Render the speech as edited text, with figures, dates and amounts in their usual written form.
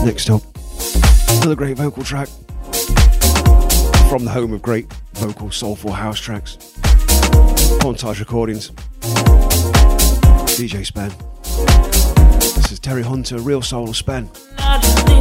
Next up, another great vocal track from the home of great vocal soulful house tracks, Montage Recordings, DJ Spen. This is Terry Hunter, Real Soul of Spen.